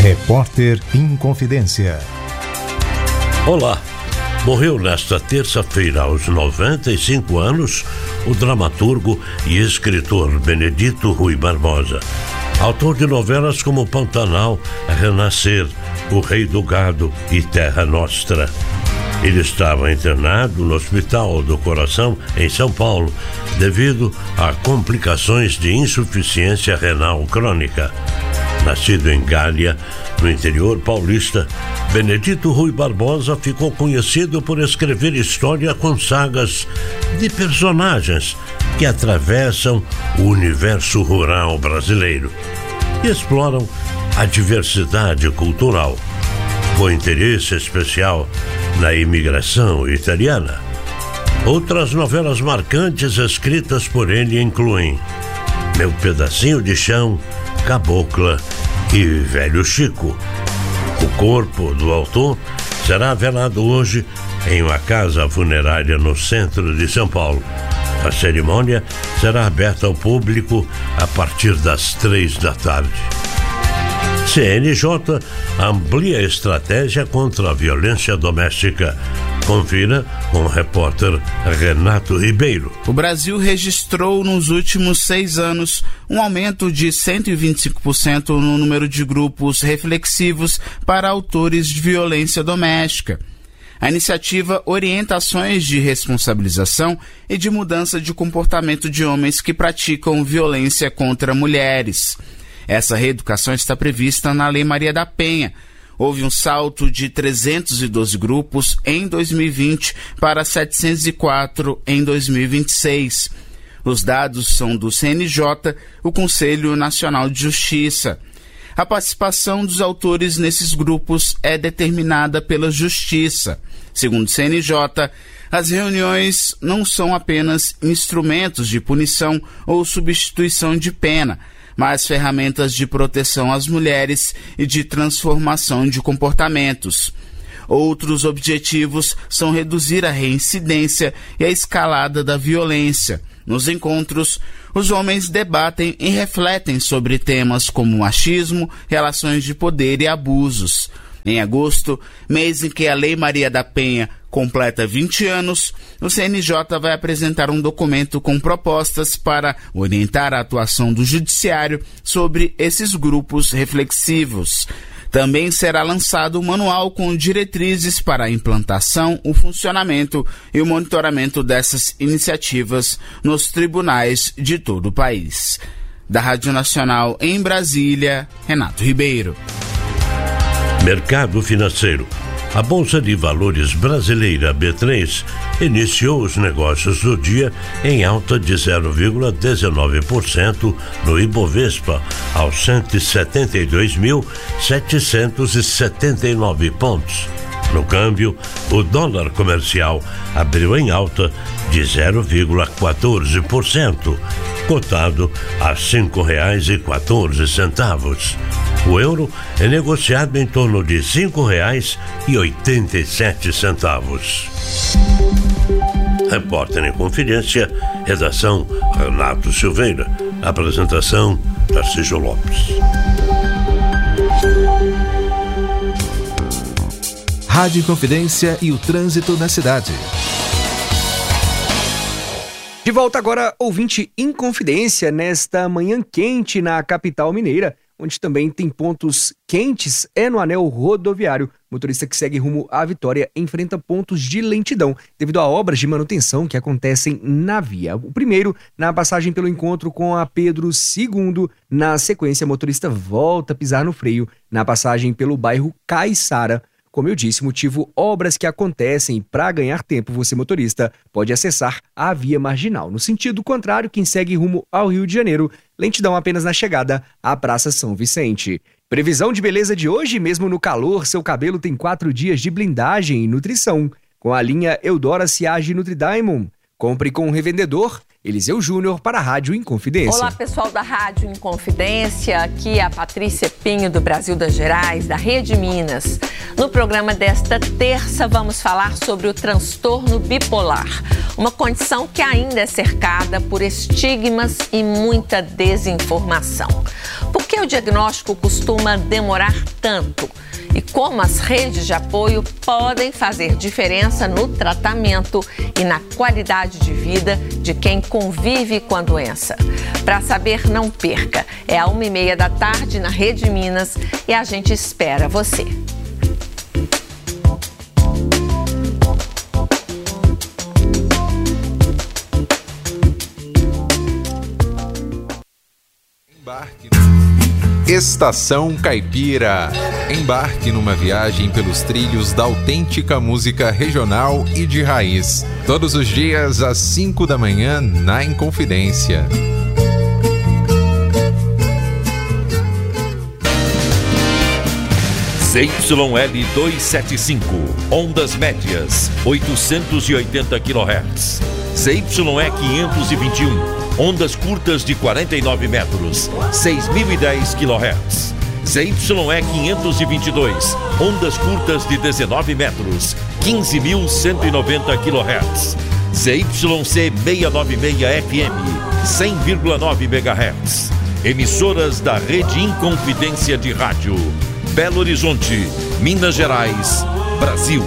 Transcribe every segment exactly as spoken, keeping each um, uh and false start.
Repórter Inconfidência. Olá, morreu nesta terça-feira, aos noventa e cinco anos, o dramaturgo e escritor Benedito Rui Barbosa. Autor de novelas como Pantanal, Renascer, O Rei do Gado e Terra Nostra. Ele estava internado no Hospital do Coração, em São Paulo, devido a complicações de insuficiência renal crônica. Nascido em Gália, no interior paulista, Benedito Rui Barbosa ficou conhecido por escrever história com sagas de personagens que atravessam o universo rural brasileiro e exploram a diversidade cultural, com interesse especial na imigração italiana. Outras novelas marcantes escritas por ele incluem Meu Pedacinho de Chão, Cabocla e Velho Chico. O corpo do autor será velado hoje em uma casa funerária no centro de São Paulo. A cerimônia será aberta ao público a partir das três da tarde. C N J amplia a estratégia contra a violência doméstica. Confira com o repórter Renato Ribeiro. O Brasil registrou nos últimos seis anos um aumento de cento e vinte e cinco por cento no número de grupos reflexivos para autores de violência doméstica. A iniciativa orienta ações de responsabilização e de mudança de comportamento de homens que praticam violência contra mulheres. Essa reeducação está prevista na Lei Maria da Penha. Houve um salto de trezentos e doze grupos em dois mil e vinte para setecentos e quatro em dois mil e vinte e seis. Os dados são do C N J, o Conselho Nacional de Justiça. A participação dos autores nesses grupos é determinada pela Justiça. Segundo o C N J, as reuniões não são apenas instrumentos de punição ou substituição de pena, mas ferramentas de proteção às mulheres e de transformação de comportamentos. Outros objetivos são reduzir a reincidência e a escalada da violência. Nos encontros, os homens debatem e refletem sobre temas como machismo, relações de poder e abusos. Em agosto, mês em que a Lei Maria da Penha completa vinte anos, o C N J vai apresentar um documento com propostas para orientar a atuação do Judiciário sobre esses grupos reflexivos. Também será lançado um manual com diretrizes para a implantação, o funcionamento e o monitoramento dessas iniciativas nos tribunais de todo o país. Da Rádio Nacional em Brasília, Renato Ribeiro. Mercado financeiro. A Bolsa de Valores brasileira B três iniciou os negócios do dia em alta de zero vírgula dezenove por cento no Ibovespa, aos cento e setenta e dois mil, setecentos e setenta e nove pontos. No câmbio, o dólar comercial abriu em alta de zero vírgula quatorze por cento, cotado a cinco reais e quatorze centavos. O euro é negociado em torno de cinco reais e oitenta e sete centavos. Repórter em Confidência, redação Renato Silveira, apresentação Tarcísio Lopes. Rádio Inconfidência e o trânsito na cidade. De volta agora, ouvinte Inconfidência, nesta manhã quente na capital mineira, onde também tem pontos quentes, é no anel rodoviário. Motorista que segue rumo à Vitória enfrenta pontos de lentidão devido a obras de manutenção que acontecem na via. O primeiro, na passagem pelo encontro com a Pedro segundo. Na sequência, motorista volta a pisar no freio na passagem pelo bairro Caiçara. Como eu disse, motivo obras que acontecem. Para ganhar tempo, você motorista pode acessar a via marginal. No sentido contrário, quem segue rumo ao Rio de Janeiro, lentidão apenas na chegada à Praça São Vicente. Previsão de beleza de hoje, mesmo no calor, seu cabelo tem quatro dias de blindagem e nutrição. Com a linha Eudora Siage Nutridiamond. Compre com o revendedor Eliseu Júnior para a Rádio Inconfidência. Olá, pessoal da Rádio Inconfidência. Aqui é a Patrícia Pinho, do Brasil das Gerais, da Rede Minas. No programa desta terça, vamos falar sobre o transtorno bipolar, uma condição que ainda é cercada por estigmas e muita desinformação. Por que o diagnóstico costuma demorar tanto? E como as redes de apoio podem fazer diferença no tratamento e na qualidade de vida de quem convive com a doença. Para saber, não perca. É a uma e meia da tarde na Rede Minas e a gente espera você. Estação Caipira. Embarque numa viagem pelos trilhos da autêntica música regional e de raiz. Todos os dias às cinco da manhã na Inconfidência. Z Y L duzentos e setenta e cinco, ondas médias, oitocentos e oitenta quilohertz. Z Y E quinhentos e vinte e um, ondas curtas de quarenta e nove metros, seis mil e dez quilohertz. Z Y E quinhentos e vinte e dois, ondas curtas de dezenove metros, quinze mil cento e noventa quilohertz. Z Y C seiscentos e noventa e seis F M, cem vírgula nove megahertz. Emissoras da Rede Inconfidência de Rádio. Belo Horizonte, Minas Gerais, Brasil.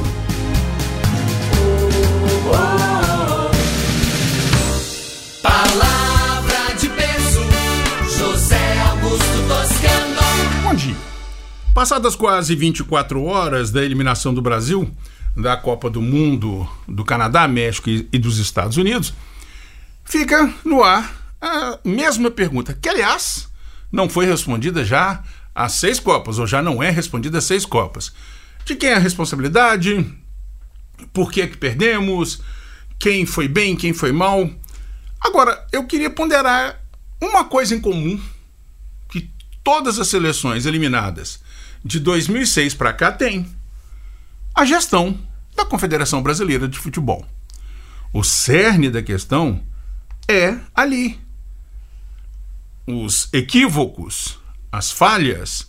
Palavra de peso, José Augusto Toscano. Bom dia. Passadas quase vinte e quatro horas da eliminação do Brasil da Copa do Mundo do Canadá, México e dos Estados Unidos, fica no ar a mesma pergunta, que aliás não foi respondida já há seis Copas, ou já não é respondida há seis Copas. De quem é a responsabilidade? Por que é que perdemos? Quem foi bem, quem foi mal? Agora, eu queria ponderar uma coisa em comum que todas as seleções eliminadas de dois mil e seis para cá têm: a gestão da Confederação Brasileira de Futebol. O cerne da questão é ali. Os equívocos, as falhas,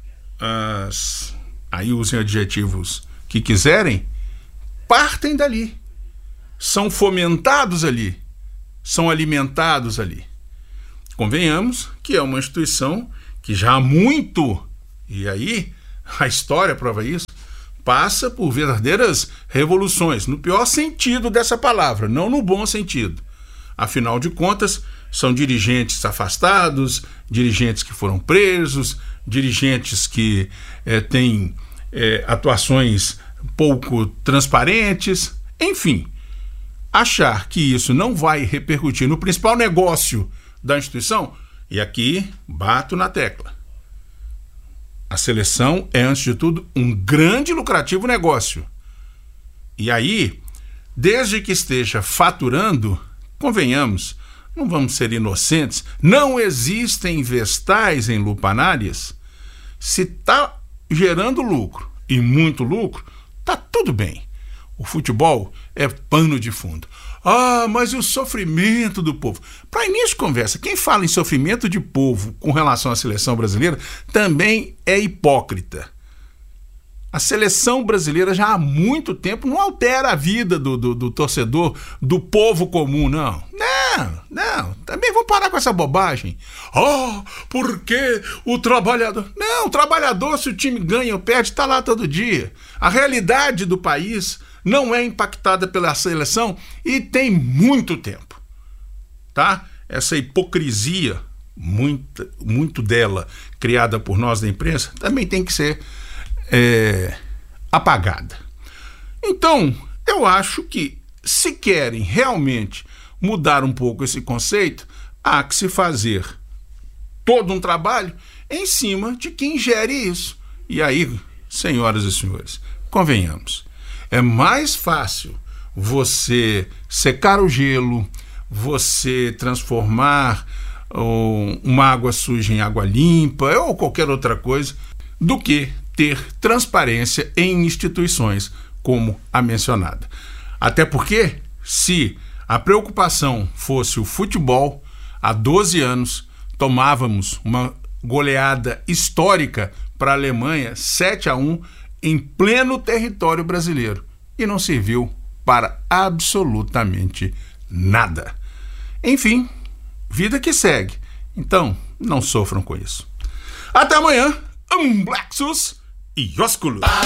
as, aí usem adjetivos que quiserem, partem dali. São fomentados ali. São alimentados ali. Convenhamos que é uma instituição que já há muito, e aí a história prova isso, passa por verdadeiras revoluções, no pior sentido dessa palavra, não no bom sentido. Afinal de contas, são dirigentes afastados, dirigentes que foram presos, dirigentes que é, têm é, atuações pouco transparentes, enfim. Achar que isso não vai repercutir no principal negócio da instituição, e aqui bato na tecla. A seleção é, antes de tudo, um grande e lucrativo negócio. E aí, desde que esteja faturando, convenhamos, não vamos ser inocentes, não existem vestais em lupanárias. Se está gerando lucro, e muito lucro, está tudo bem. O futebol é pano de fundo. Ah, mas e o sofrimento do povo? Para início de conversa, quem fala em sofrimento de povo com relação à seleção brasileira também é hipócrita. A seleção brasileira já há muito tempo não altera a vida do, do, do torcedor, do povo comum, não. Não, não. Também vamos parar com essa bobagem. Oh, porque o trabalhador... Não, o trabalhador, se o time ganha ou perde, está lá todo dia. A realidade do país não é impactada pela seleção e tem muito tempo. Tá? Essa hipocrisia, muito, muito dela, criada por nós da imprensa, também tem que ser é, apagada. Então, eu acho que se querem realmente mudar um pouco esse conceito, há que se fazer todo um trabalho em cima de quem gere isso. E aí, senhoras e senhores, convenhamos, é mais fácil você secar o gelo, você transformar oh, uma água suja em água limpa ou qualquer outra coisa, do que ter transparência em instituições como a mencionada. Até porque, se a preocupação fosse o futebol, há doze anos tomávamos uma goleada histórica para a Alemanha, sete a um, em pleno território brasileiro, e não serviu para absolutamente nada. Enfim, vida que segue. Então, não sofram com isso. Até amanhã, Amblexus e Ósculos.